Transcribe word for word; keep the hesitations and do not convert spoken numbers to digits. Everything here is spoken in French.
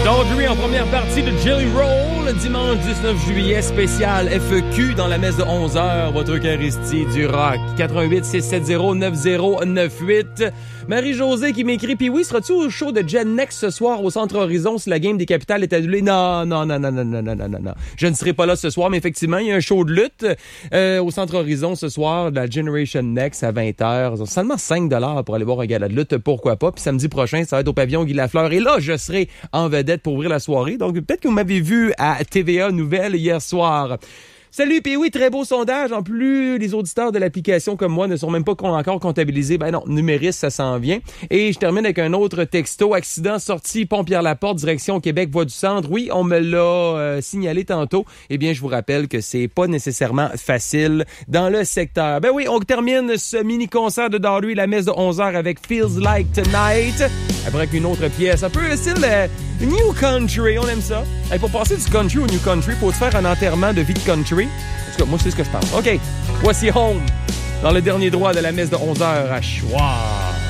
Dowdry en première partie de Jelly Roll, dimanche dix-neuf juillet, spécial F E Q dans la messe de onze heures, votre Eucharistie du rock. quatre-vingt-huit six cent soixante neuf zéro neuf huit. Marie-Josée qui m'écrit, puis oui, seras-tu au show de Gen Next ce soir au Centre Horizon si la game des capitales est annulée? Non, non, non, non, non, non, non, non, non, non. Je ne serai pas là ce soir, mais effectivement, il y a un show de lutte euh, au Centre Horizon ce soir, de la Generation Next à vingt heures. Seulement cinq dollars pour aller voir un gala de lutte, pourquoi pas. Puis samedi prochain, ça va être au pavillon Guy Lafleur. Et là, je serai en vedette pour ouvrir la soirée. Donc, peut-être que vous m'avez vu à T V A Nouvelles hier soir. Salut, puis oui, très beau sondage. En plus, les auditeurs de l'application comme moi ne sont même pas encore comptabilisés. Ben non, numériste, ça s'en vient. Et je termine avec un autre texto. Accident sorti Pont-Pierre-Laporte, direction Québec, voie du centre. Oui, on me l'a euh, signalé tantôt. Eh bien, je vous rappelle que c'est pas nécessairement facile dans le secteur. Ben oui, on termine ce mini-concert de Dowdry, la messe de onze heures avec Feels Like Tonight. Après avec une autre pièce, un peu le style euh, New Country. On aime ça. Et pour passer du country au New Country, faut se faire un enterrement de vie de country. En tout cas, moi, c'est ce que je pense. OK, voici Home, dans le dernier droit de la messe de onze heures à Choix.